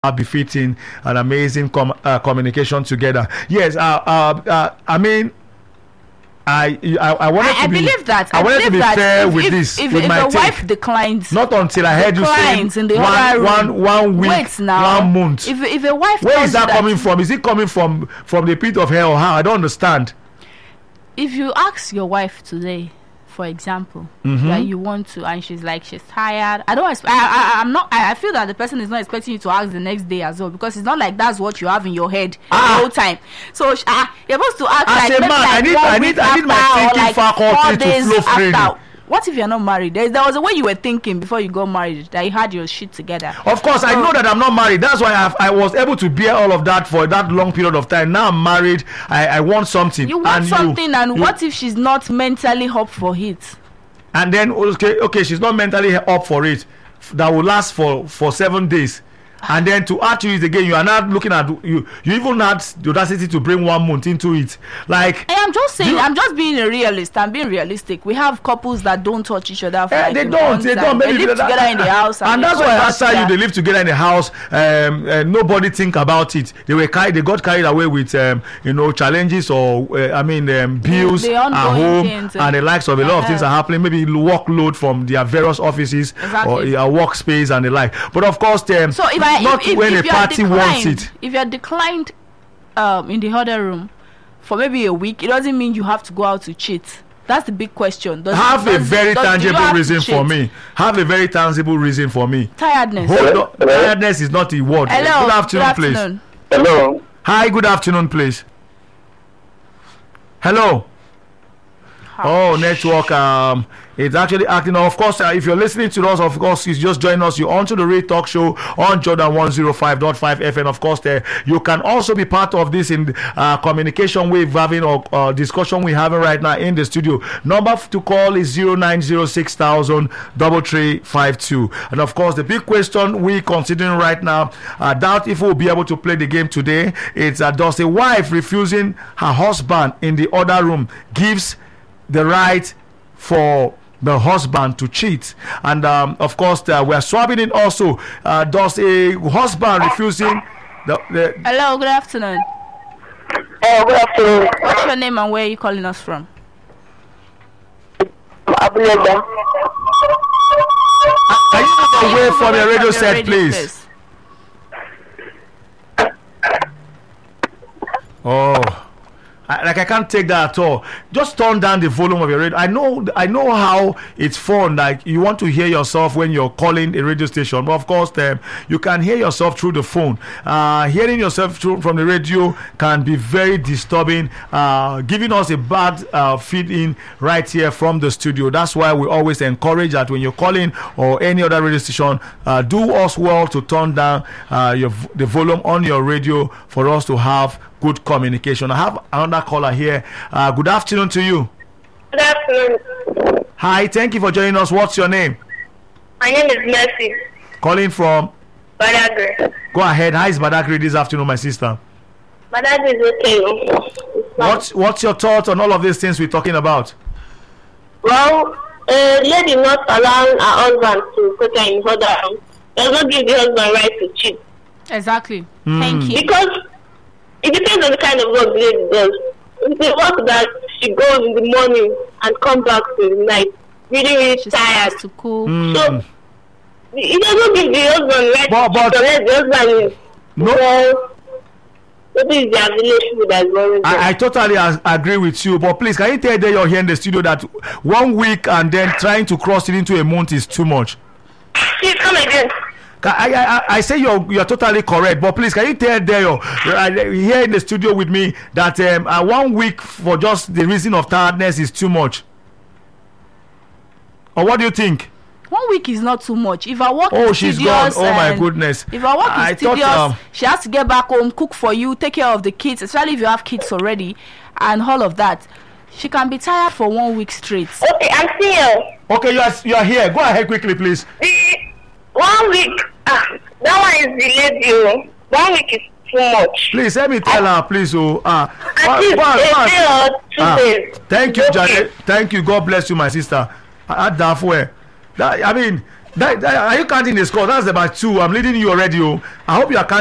befitting an amazing communication together. Yes, I mean, I wanted to be. Believe that. I wanted to be fair with this. If with my the wife declines, not until I heard you say in the other room. one week, Wait now. 1 month. If a wife, where is that coming from? Is it coming from the pit of hell or how? I don't understand. If you ask your wife today, for example, that you want to, and she's tired, I feel that the person is not expecting you to ask the next day as well, because it's not like that's what you have in your head the whole time. So you're supposed to ask as a man, I need my thinking faculty to flow freely. What if you're not married? There was a way you were thinking before you got married, that you had your shit together. Of course, I know that I'm not married. That's why I was able to bear all of that for that long period of time. Now I'm married. I want something. You want something, and what if she's not mentally up for it? And then, okay, she's not mentally up for it. That will last for 7 days. And then to add to it again, you are not looking at you even had the audacity to bring 1 month into it. I'm just saying, I'm just being a realist. I'm being realistic. We have couples that don't touch each other for they don't. Maybe they live together in the house, and that's why after they live together in the house, nobody think about it. They got carried away with challenges or bills at home and the likes of a lot of things are happening. Maybe workload from their various offices or workspace and the like. But of course, so when a party wants it. If you're declined in the other room for maybe a week, it doesn't mean you have to go out to cheat. That's the big question. Have a very tangible reason for me. Have a very tangible reason for me. Tiredness. Tiredness is not a word. Hello. Good afternoon, please. Hello. Hi, good afternoon, please. Hello. Oh, network. It's actually acting. Of course, if you're listening to us, of course, you just join us. You're onto the Ray Talk Show on Jordan 105.5 FM. Of course, you can also be part of this in communication we're having or discussion we're having right now in the studio. Number to call is 0906 3352. And of course, the big question we're considering right now, I doubt if we'll be able to play the game today. It's does a wife refusing her husband in the other room gives the right for the husband to cheat? And of course we're swapping it also. Does a husband refusing the Hello, good afternoon. Good afternoon. What's your name and where are you calling us from? Abuyega. Can you move away from your radio set, please? I can't take that at all. Just turn down the volume of your radio. I know how it's fun. Like you want to hear yourself when you're calling a radio station, but of course, you can hear yourself through the phone. Hearing yourself from the radio can be very disturbing, giving us a bad feeling right here from the studio. That's why we always encourage that when you're calling or any other radio station, do us well to turn down the volume on your radio for us to have good communication. I have another caller here. Good afternoon to you. Good afternoon. Hi, thank you for joining us. What's your name? My name is Mercy. Calling from? Badagry. Go ahead. How is Badagry this afternoon, my sister? Badagry is okay. What's your thoughts on all of these things we're talking about? Well, a lady not allowing her husband to put her in her down does not give the husband right to cheat. Exactly. Thank you. Because it depends on the kind of work the lady does. If the work that she goes in the morning and comes back in the night, really She's tired. to cool. So it doesn't give the husband right to let the husband maybe it's the relationship that's worrying. I totally agree with you, but please, can you tell them you're here in the studio that 1 week and then trying to cross it into a month is too much? Please come again. I say you're totally correct, but please, can you tell Deo here in the studio with me that 1 week for just the reason of tiredness is too much? Or what do you think? 1 week is not too much. If I work she's gone. Oh my goodness. If I work in studios, she has to get back home, cook for you, take care of the kids, especially if you have kids already, and all of that. She can be tired for 1 week straight. Okay, I'm here. Okay, you're here. Go ahead quickly, please. 1 week. That one is the lady. 1 week is too much. Please let me tell her, please. At least a day or 2 days. Thank you, Janet. Thank you. God bless you, my sister. I mean, Are you counting the score? That's about 2. I'm leading you already. Oh. I hope you are counting.